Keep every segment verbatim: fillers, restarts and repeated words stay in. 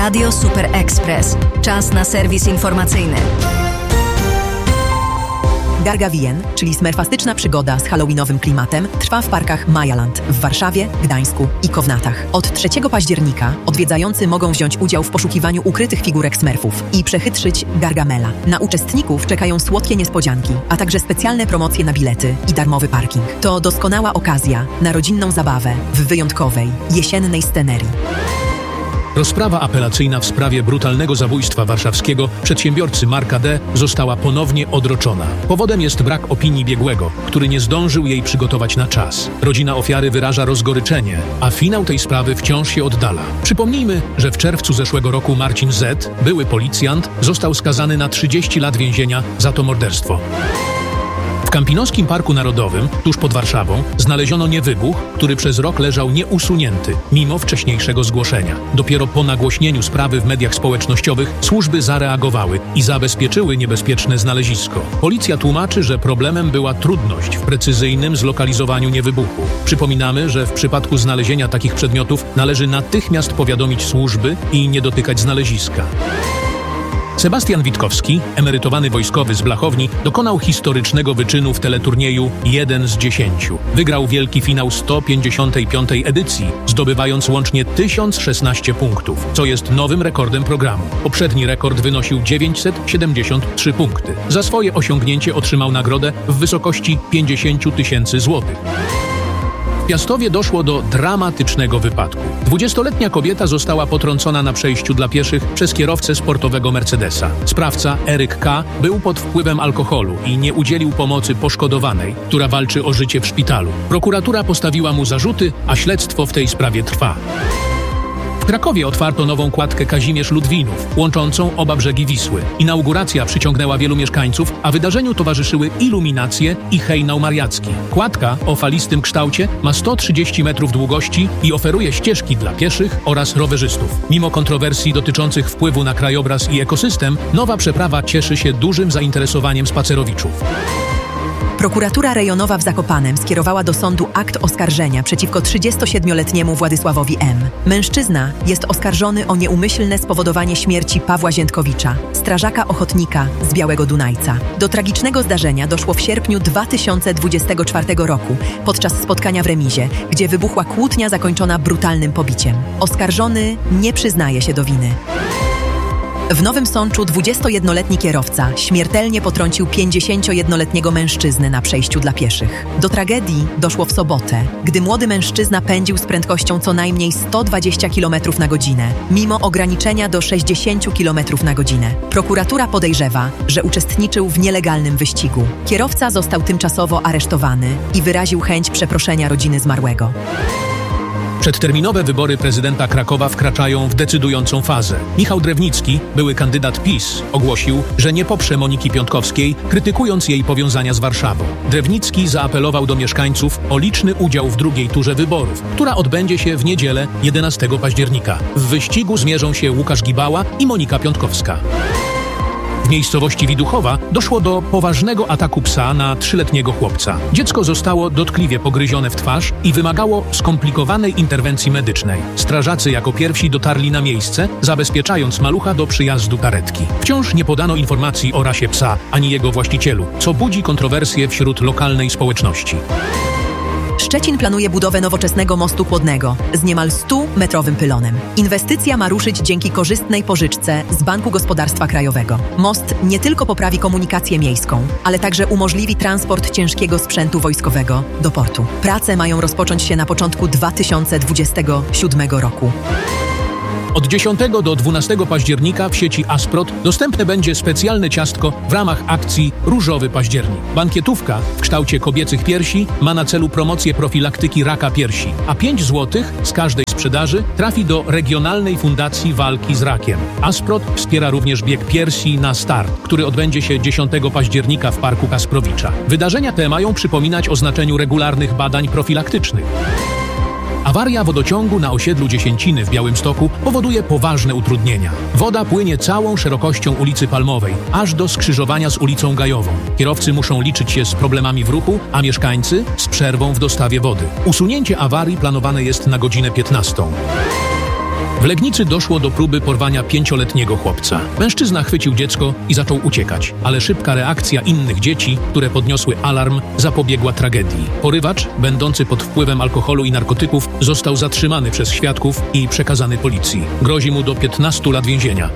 Radio Super Express. Czas na serwis informacyjny. Gargavien, czyli smerfastyczna przygoda z halloweenowym klimatem, trwa w parkach Majaland w Warszawie, Gdańsku i Kownatach. Od trzeciego października odwiedzający mogą wziąć udział w poszukiwaniu ukrytych figurek smerfów i przechytrzyć Gargamela. Na uczestników czekają słodkie niespodzianki, a także specjalne promocje na bilety i darmowy parking. To doskonała okazja na rodzinną zabawę w wyjątkowej, jesiennej scenerii. Rozprawa apelacyjna w sprawie brutalnego zabójstwa warszawskiego przedsiębiorcy Marka D. została ponownie odroczona. Powodem jest brak opinii biegłego, który nie zdążył jej przygotować na czas. Rodzina ofiary wyraża rozgoryczenie, a finał tej sprawy wciąż się oddala. Przypomnijmy, że w czerwcu zeszłego roku Marcin Z., były policjant, został skazany na trzydzieści lat więzienia za to morderstwo. W Kampinoskim Parku Narodowym, tuż pod Warszawą, znaleziono niewybuch, który przez rok leżał nieusunięty, mimo wcześniejszego zgłoszenia. Dopiero po nagłośnieniu sprawy w mediach społecznościowych służby zareagowały i zabezpieczyły niebezpieczne znalezisko. Policja tłumaczy, że problemem była trudność w precyzyjnym zlokalizowaniu niewybuchu. Przypominamy, że w przypadku znalezienia takich przedmiotów należy natychmiast powiadomić służby i nie dotykać znaleziska. Sebastian Witkowski, emerytowany wojskowy z Blachowni, dokonał historycznego wyczynu w teleturnieju jeden z dziesięciu. Wygrał wielki finał sto pięćdziesiątej piątej edycji, zdobywając łącznie tysiąc szesnaście punktów, co jest nowym rekordem programu. Poprzedni rekord wynosił dziewięćset siedemdziesiąt trzy punkty. Za swoje osiągnięcie otrzymał nagrodę w wysokości pięćdziesiąt tysięcy złotych. W Piastowie doszło do dramatycznego wypadku. Dwudziestoletnia kobieta została potrącona na przejściu dla pieszych przez kierowcę sportowego Mercedesa. Sprawca, Eryk K., był pod wpływem alkoholu i nie udzielił pomocy poszkodowanej, która walczy o życie w szpitalu. Prokuratura postawiła mu zarzuty, a śledztwo w tej sprawie trwa. W Krakowie otwarto nową kładkę Kazimierz-Ludwinów, łączącą oba brzegi Wisły. Inauguracja przyciągnęła wielu mieszkańców, a wydarzeniu towarzyszyły iluminacje i hejnał mariacki. Kładka o falistym kształcie ma sto trzydzieści metrów długości i oferuje ścieżki dla pieszych oraz rowerzystów. Mimo kontrowersji dotyczących wpływu na krajobraz i ekosystem, nowa przeprawa cieszy się dużym zainteresowaniem spacerowiczów. Prokuratura rejonowa w Zakopanem skierowała do sądu akt oskarżenia przeciwko trzydziestosiedmioletniemu Władysławowi M. Mężczyzna jest oskarżony o nieumyślne spowodowanie śmierci Pawła Ziętkowicza, strażaka ochotnika z Białego Dunajca. Do tragicznego zdarzenia doszło w sierpniu dwa tysiące dwudziestego czwartego roku podczas spotkania w remizie, gdzie wybuchła kłótnia zakończona brutalnym pobiciem. Oskarżony nie przyznaje się do winy. W Nowym Sączu dwudziestojednoletni kierowca śmiertelnie potrącił pięćdziesięciojednoletniego mężczyznę na przejściu dla pieszych. Do tragedii doszło w sobotę, gdy młody mężczyzna pędził z prędkością co najmniej sto dwadzieścia kilometrów na godzinę, mimo ograniczenia do sześćdziesiąt kilometrów na godzinę. Prokuratura podejrzewa, że uczestniczył w nielegalnym wyścigu. Kierowca został tymczasowo aresztowany i wyraził chęć przeproszenia rodziny zmarłego. Przedterminowe wybory prezydenta Krakowa wkraczają w decydującą fazę. Michał Drewnicki, były kandydat PiS, ogłosił, że nie poprze Moniki Piątkowskiej, krytykując jej powiązania z Warszawą. Drewnicki zaapelował do mieszkańców o liczny udział w drugiej turze wyborów, która odbędzie się w niedzielę jedenastego października. W wyścigu zmierzą się Łukasz Gibała i Monika Piątkowska. W miejscowości Widuchowa doszło do poważnego ataku psa na trzyletniego chłopca. Dziecko zostało dotkliwie pogryzione w twarz i wymagało skomplikowanej interwencji medycznej. Strażacy jako pierwsi dotarli na miejsce, zabezpieczając malucha do przyjazdu karetki. Wciąż nie podano informacji o rasie psa ani jego właścicielu, co budzi kontrowersje wśród lokalnej społeczności. Szczecin planuje budowę nowoczesnego mostu płodnego z niemal stumetrowym pylonem. Inwestycja ma ruszyć dzięki korzystnej pożyczce z Banku Gospodarstwa Krajowego. Most nie tylko poprawi komunikację miejską, ale także umożliwi transport ciężkiego sprzętu wojskowego do portu. Prace mają rozpocząć się na początku dwa tysiące dwudziestego siódmego roku. Od dziesiątego do dwunastego października w sieci Asprot dostępne będzie specjalne ciastko w ramach akcji Różowy Październik. Bankietówka w kształcie kobiecych piersi ma na celu promocję profilaktyki raka piersi, a pięć złotych z każdej sprzedaży trafi do Regionalnej Fundacji Walki z Rakiem. Asprot wspiera również bieg piersi na start, który odbędzie się dziesiątego października w Parku Kasprowicza. Wydarzenia te mają przypominać o znaczeniu regularnych badań profilaktycznych. Awaria wodociągu na osiedlu Dziesięciny w Białymstoku powoduje poważne utrudnienia. Woda płynie całą szerokością ulicy Palmowej, aż do skrzyżowania z ulicą Gajową. Kierowcy muszą liczyć się z problemami w ruchu, a mieszkańcy z przerwą w dostawie wody. Usunięcie awarii planowane jest na godzinę piętnastą. W Legnicy doszło do próby porwania pięcioletniego chłopca. Mężczyzna chwycił dziecko i zaczął uciekać, ale szybka reakcja innych dzieci, które podniosły alarm, zapobiegła tragedii. Porywacz, będący pod wpływem alkoholu i narkotyków, został zatrzymany przez świadków i przekazany policji. Grozi mu do piętnastu lat więzienia.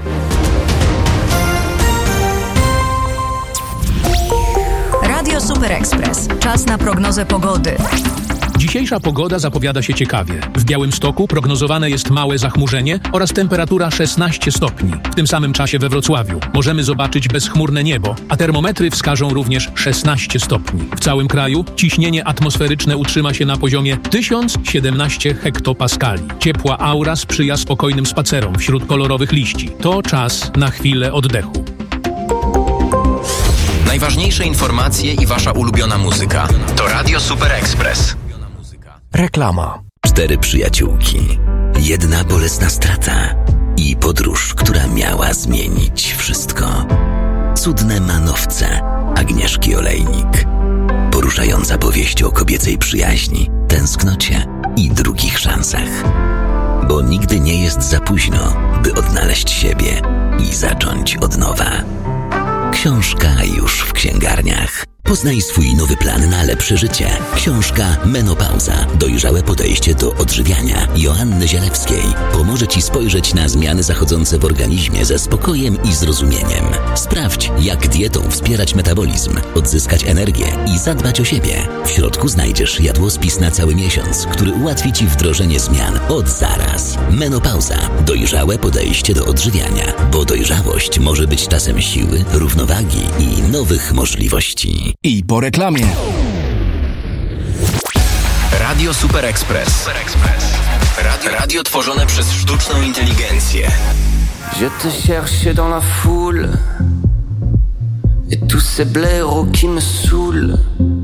Radio Super Express. Czas na prognozę pogody. Dzisiejsza pogoda zapowiada się ciekawie. W Białymstoku prognozowane jest małe zachmurzenie oraz temperatura szesnaście stopni. W tym samym czasie we Wrocławiu możemy zobaczyć bezchmurne niebo, a termometry wskażą również szesnaście stopni. W całym kraju ciśnienie atmosferyczne utrzyma się na poziomie tysiąc siedemnaście hektopaskali. Ciepła aura sprzyja spokojnym spacerom wśród kolorowych liści. To czas na chwilę oddechu. Najważniejsze informacje i wasza ulubiona muzyka to Radio Super Express. Reklama. Cztery przyjaciółki, jedna bolesna strata i podróż, która miała zmienić wszystko. Cudne manowce Agnieszki Olejnik. Poruszająca powieść o kobiecej przyjaźni, tęsknocie i drugich szansach. Bo nigdy nie jest za późno, by odnaleźć siebie i zacząć od nowa. Książka już w księgarniach. Poznaj swój nowy plan na lepsze życie. Książka Menopauza. Dojrzałe podejście do odżywiania Joanny Zielewskiej pomoże Ci spojrzeć na zmiany zachodzące w organizmie ze spokojem i zrozumieniem. Sprawdź, jak dietą wspierać metabolizm, odzyskać energię i zadbać o siebie. W środku znajdziesz jadłospis na cały miesiąc, który ułatwi Ci wdrożenie zmian od zaraz. Menopauza. Dojrzałe podejście do odżywiania, bo dojrzałość może być czasem siły, równowagi i nowych możliwości. I po reklamie. Radio Super Express. Super Express. Radio, radio tworzone przez sztuczną inteligencję. Je te cherchais dans la foule et tous ces blaireaux qui me saoulent.